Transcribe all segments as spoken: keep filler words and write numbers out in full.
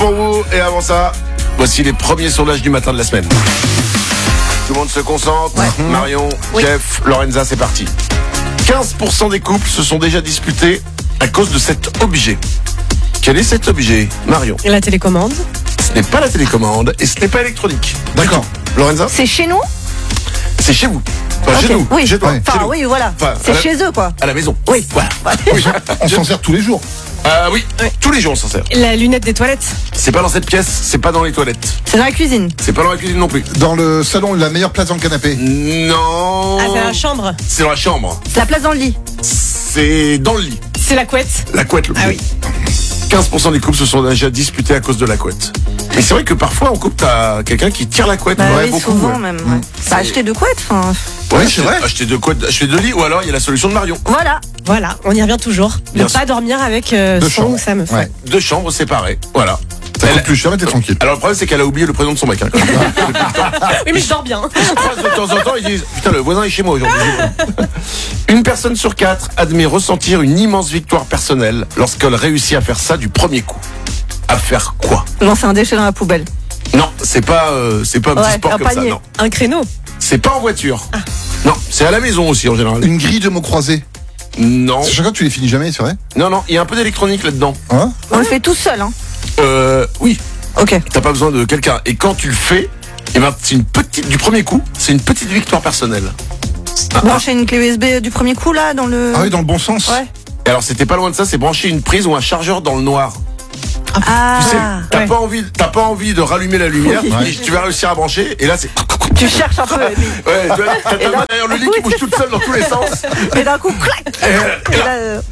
pour vous. Et avant ça, voici les premiers sondages du matin de la semaine. Tout le monde se concentre. Ouais. Marion, Oui. Jeff, Lorenza, c'est parti. quinze pour cent des couples se sont déjà disputés à cause de cet objet. Quel est cet objet, Marion? Et la télécommande? Ce n'est pas la télécommande et ce n'est pas électronique. D'accord. Lorenza? C'est chez nous? C'est chez vous. Enfin, Ok. chez nous. Oui. Chez toi. Ouais. Chez Enfin, nous. oui, voilà. Enfin, c'est à la- chez eux, quoi. À la maison. Oui. Voilà. Oui, on s'en sert tous les jours. Euh, oui. Oui. Tous les jours on s'en sert. La lunette des toilettes? C'est pas dans cette pièce, c'est pas dans les toilettes. C'est dans la cuisine. C'est pas dans la cuisine non plus. Dans le salon, la meilleure place dans le canapé. Non. Ah, c'est la chambre. C'est dans la chambre. C'est la place dans le lit. C'est dans le lit. C'est la couette. La couette, le Ah plus. oui. quinze pour cent des couples se sont déjà disputés à cause de la couette. Mais c'est vrai que parfois, en couple, t'as quelqu'un qui tire la couette. Bah Ouais, oui, beaucoup, souvent ouais. même. Ouais. Bah, acheter deux couettes, enfin. Ouais, Ouais, acheter- c'est vrai. Acheter deux couettes, acheter deux lits, ou alors il y a la solution de Marion. Voilà. Voilà, on y revient toujours. Bien Ne sûr. pas dormir avec euh, Deux son chambres. ou sa meuf. Ouais. Deux chambres séparées. Voilà. Ça Elle- coûte plus cher, mais t'es tranquille. Alors le problème, c'est qu'elle a oublié le prénom de son mec. Hein, quand même. Oui, mais je dors bien. Ils se croisent de temps en temps, ils disent putain, le voisin est chez moi aujourd'hui. Une personne sur quatre admet ressentir une immense victoire personnelle lorsqu'elle réussit à faire ça du premier coup. À faire quoi? Lancer un déchet dans la poubelle. Non, c'est pas, euh, c'est pas un petit Ouais, sport un comme ça. panier. Non, Un créneau. c'est pas en voiture. Non, c'est à la maison aussi en général. Une grille de mots croisés. Non, Chaque fois, tu les finis jamais, c'est vrai? non, non, il y a un peu d'électronique là-dedans. Hein? On le fait tout seul, hein. Euh, oui, Ok. t'as pas besoin de quelqu'un. Et quand tu le fais, eh ben, c'est une petite, du premier coup, c'est une petite victoire personnelle. Ah, Brancher une clé U S B du premier coup, là, dans le. Ah oui, dans le bon sens. Ouais. Et alors c'était pas loin de ça, c'est brancher une prise ou un chargeur dans le noir. Ah. Tu sais, t'as ouais. pas envie, t'as pas envie de rallumer la lumière, Oui. et tu vas réussir à brancher, et là c'est, Tu cherches un peu. ouais, tu vois, t'as ta main derrière le lit qui bouge toute seule dans tous les sens. Et d'un coup, clac. Et, Et là, euh,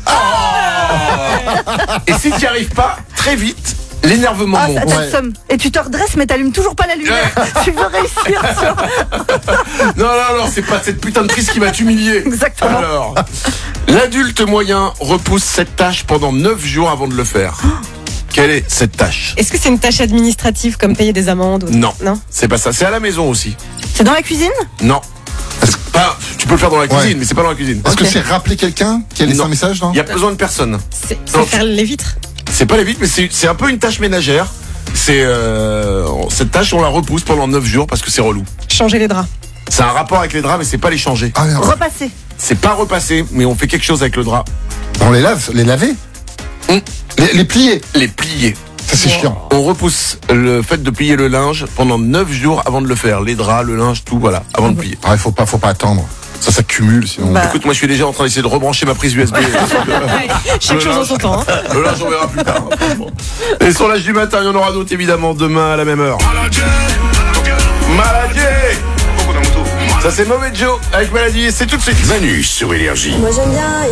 et si t'y arrives pas, très vite, l'énervement ah, monte. ça, t'as Ouais. le seum. Et tu te redresses, mais t'allumes toujours pas la lumière. Tu veux réussir sur. Non, non, non, c'est pas cette putain de prise qui va t'humilier. Exactement. Alors, l'adulte moyen repousse cette tâche pendant neuf jours avant de le faire. Quelle est cette tâche? Est-ce que c'est une tâche administrative comme payer des amendes ou... Non, Non. c'est pas ça. C'est à la maison aussi. C'est dans la cuisine? Non. Pas, tu peux le faire dans la cuisine, Ouais. mais c'est pas dans la cuisine. Est-ce que Ok. c'est rappeler quelqu'un qui a laissé Non. un message, non? Il y a besoin de personne. C'est Non. c'est faire les vitres. C'est pas les vitres, mais c'est c'est un peu une tâche ménagère. C'est euh, cette tâche, on la repousse pendant neuf jours parce que c'est relou. Changer les draps. C'est un rapport avec les draps, mais c'est pas les changer. Ah merde. Repasser. C'est pas repasser, mais on fait quelque chose avec le drap. On les lave, les laver? Hum. Les, les plier. Les plier. Ça, c'est chiant. On repousse le fait de plier le linge pendant neuf jours avant de le faire. Les draps, le linge, tout, voilà, avant de plier. Ah, il faut pas, faut pas attendre. Ça s'accumule, sinon. Bah. Écoute, moi je suis déjà en train d'essayer de rebrancher ma prise U S B. Chaque Le chose en linge. son temps. hein. Le linge, on verra plus tard. hein, franchement. Et sur l'âge du matin, il y en aura d'autres évidemment demain à la même heure. Maladie. Ça c'est Mauvais Joe avec Maladie, c'est tout de suite. Manu sur Énergie. Moi j'aime bien